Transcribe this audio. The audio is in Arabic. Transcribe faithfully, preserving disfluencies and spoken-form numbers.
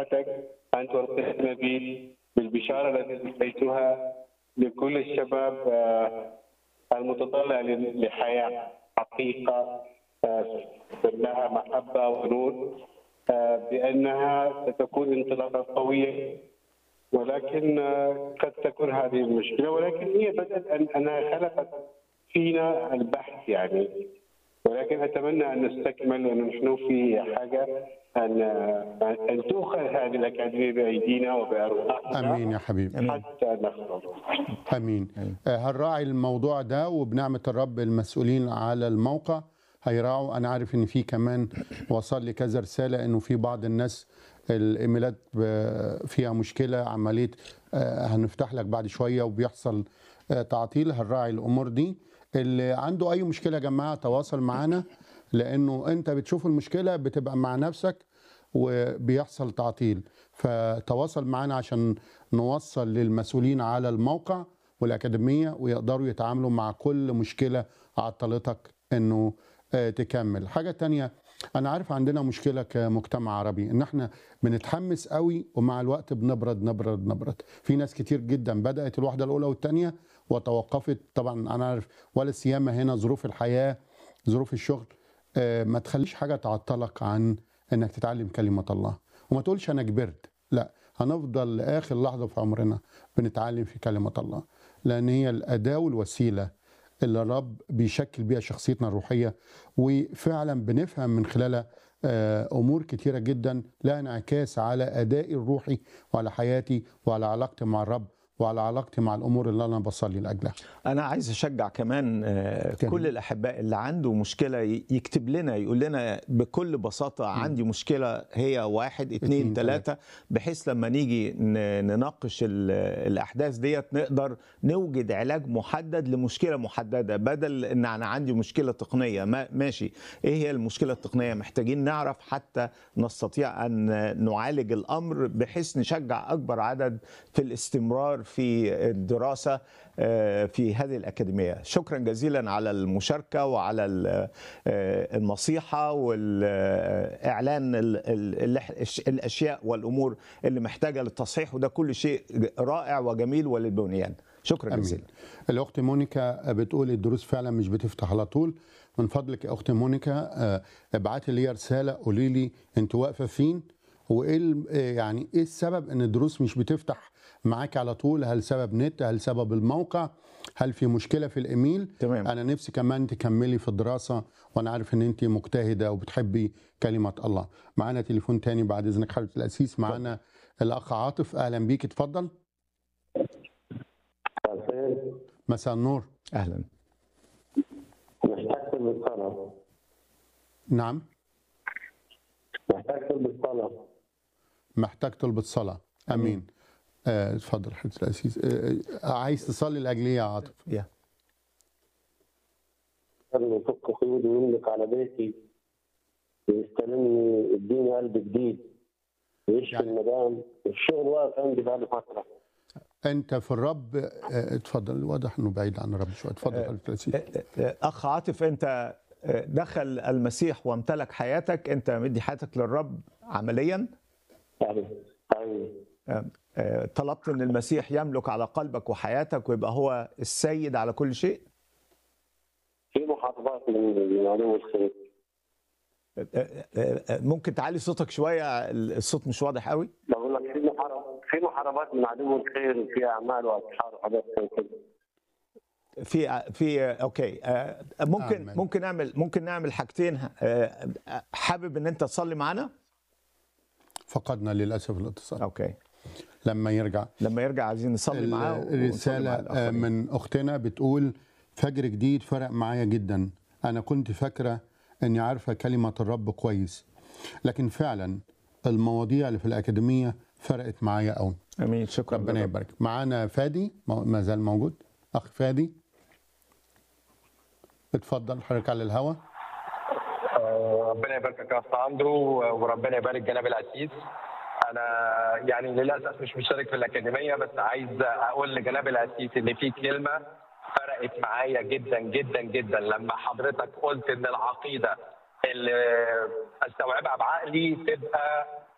سماحتك أن ترقصنا بي بالبشارة التي ألقيتها لكل الشباب المتطلع لحياة حقيقة لها محبة ونور، بأنها ستكون انطلاقة قوية، ولكن قد تكون هذه المشكلة، ولكن هي بدأت أنها خلقت فينا البحث يعني. ولكن أتمنى أن نستكمل، ونحن في حاجة أن أن تؤخذ هذه الأكاديمية بأيدينا وبأرواحنا. آمين يا حبيبي. حتى نخرج. آمين. هنراعي الموضوع ده، وبنعمة الرب المسؤولين على الموقع هيراعوا. أنا عارف إن في كمان وصل لي كذا رسالة إنه في بعض الناس الإيميلات فيها مشكلة، عملية هنفتح لك بعد شوية وبيحصل تعطيل. هنراعي الأمور دي. اللي عنده أي مشكلة يا جماعة تواصل معنا، لأنه أنت بتشوف المشكلة بتبقى مع نفسك وبيحصل تعطيل، فتواصل معنا عشان نوصل للمسؤولين على الموقع والأكاديمية ويقدروا يتعاملوا مع كل مشكلة عطلتك إنه تكمل. حاجة تانية، أنا عارف عندنا مشكلة كمجتمع عربي إن إحنا بنتحمس قوي ومع الوقت بنبرد نبرد نبرد. في ناس كتير جدا بدأت الوحدة الأولى والثانية وتوقفت. طبعا أنا عارف ولا سيما هنا ظروف الحياة، ظروف الشغل، ما تخليش حاجة تعطلك عن إنك تتعلم كلمة الله. وما تقولش أنا كبرت، لا، هنفضل لآخر لحظة في عمرنا بنتعلم في كلمة الله، لأن هي الأداة والوسيلة اللي الرب بيشكل بيها شخصيتنا الروحية، وفعلا بنفهم من خلالها أمور كتيرة جدا لها انعكاس على أدائي الروحي وعلى حياتي وعلى علاقتي مع الرب وعلى علاقتي مع الأمور اللي أنا بصلي لأجلها. أنا عايز أشجع كمان كل الأحباء اللي عنده مشكلة يكتب لنا، يقول لنا بكل بساطة عندي مشكلة هي واحد اتنين تلاتة، بحيث لما نيجي نناقش الأحداث ديت نقدر نوجد علاج محدد لمشكلة محددة، بدل إن أنا عندي مشكلة تقنية. ماشي، إيه هي المشكلة التقنية؟ محتاجين نعرف حتى نستطيع أن نعالج الأمر بحيث نشجع أكبر عدد في الاستمرار في الدراسة في هذه الأكاديمية. شكرا جزيلا على المشاركة وعلى النصيحة والإعلان الأشياء والأمور اللي محتاجة للتصحيح، وده كل شيء رائع وجميل وللبنيان. شكرا جزيلا. الأخت مونيكا بتقول الدروس فعلا مش بتفتح على طول. من فضلك يا أخت مونيكا ابعتي لي رسالة، قولي لي أنت واقفة فين، وإيه يعني إيه السبب إن الدروس مش بتفتح معاك على طول. هل سبب نت؟ هل سبب الموقع؟ هل في مشكلة في الإيميل؟ تمام. أنا نفسي كمان تكملي في الدراسة، وأنا عارف إن أنت مجتهدة وبتحبي كلمة الله. معانا تليفون تاني بعد إذنك حضرة الأسيس. معانا الأخ عاطف. أهلا بيك، اتفضل. مساء النور. أهلا. محتاج تلبس صلاة. نعم. محتاج تلبس صلاة. محتاج تلبس صلاة. أمين. اتفضل آه حضرة الأسيس. آه عايز تصلي لأجل إيه يا عاطف؟ يا أنا فك قيودي ويملك على بيتي ويستلمني، اديني قلب جديد ويشفي يعني المدام. الشغل واقف عندي بقالي فترة. أنت في الرب. اه اتفضل. واضح إنه بعيد عن الرب شوية. اتفضل حضرة الأسيس. أخ عاطف، أنت دخل المسيح وامتلك حياتك، أنت مدي حياتك للرب عمليا؟ أيوه أيوه. طلبت ان المسيح يملك على قلبك وحياتك ويبقى هو السيد على كل شيء؟ في محاربات من عدو الخير. ممكن تعلي صوتك شويه، الصوت مش واضح قوي. بقول لك في محاربات في محاربات من عدو الخير، وفي اعمال واسحار وحاجات كده. في في اوكي. ممكن آمين. ممكن نعمل ممكن نعمل حاجتين. حابب ان انت تصلي معانا؟ فقدنا للاسف الاتصال. اوكي. لما يرجع لما يرجع عايزين نصلي معاه. رسالة من أختنا بتقول فجر جديد فرق معايا جدا. أنا كنت فاكرة أني عارفة كلمة الرب كويس، لكن فعلا المواضيع اللي في الأكاديمية فرقت معايا قوي. أمين. شكرا. ربنا يبارك. معانا فادي ما زال موجود. أخ فادي اتفضل حضرتك على الهوا. ربنا يباركك يا أخ أندرو، وربنا يبارك جناب العسيس. أنا يعني للأسف مش مشترك في الأكاديمية، بس عايز أقول لجناب العسيس إن في كلمة فرقت معايا جدا جدا جدا لما حضرتك قلت إن العقيدة اللي أستوعبها بعقلي تبقى